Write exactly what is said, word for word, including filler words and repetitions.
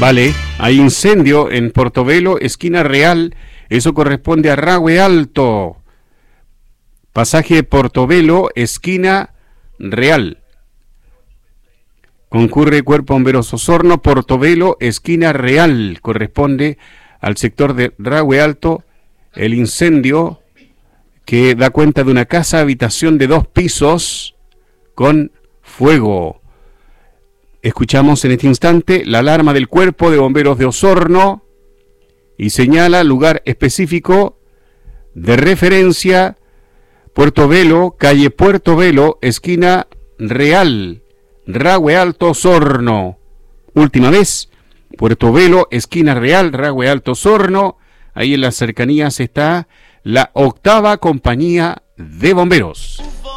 Vale, hay incendio en Portobelo, esquina Real, eso corresponde a Rahue Alto. Pasaje Portobelo, esquina Real. Concurre Cuerpo Bomberos Osorno, Portobelo, esquina Real, corresponde al sector de Rahue Alto, el incendio que da cuenta de una casa habitación de dos pisos con fuego. Escuchamos en este instante la alarma del Cuerpo de Bomberos de Osorno y señala lugar específico de referencia: Portobelo, calle Portobelo, esquina Real, Rahue Alto, Osorno. Última vez, Portobelo, esquina Real, Rahue Alto, Osorno. Ahí en las cercanías está la octava compañía de bomberos.